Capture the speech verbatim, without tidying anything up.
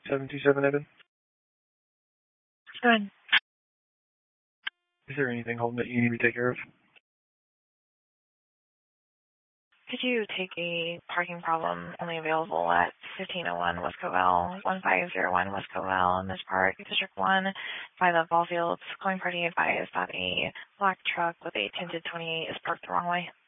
seven two seven Evan. Go ahead. Is there anything home that you need me to take care of? Could you take a parking problem only available at fifteen oh one West Covell, one five zero one West Covell in this park, District one, by the ball fields. Calling party advised that a black truck with a tinted twenty-eight is parked the wrong way.